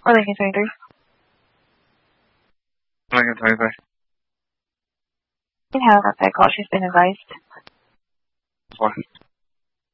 Or Lincoln 23. Lincoln 23. You can have that call. She's been advised. What?